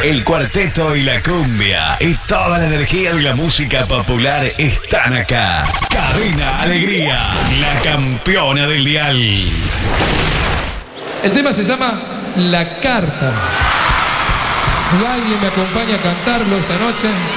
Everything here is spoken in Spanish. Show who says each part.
Speaker 1: El cuarteto y la cumbia y toda la energía de la música popular están acá. Cadena Alegría, la campeona del dial.
Speaker 2: El tema se llama La Carta. Si alguien me acompaña a cantarlo esta noche...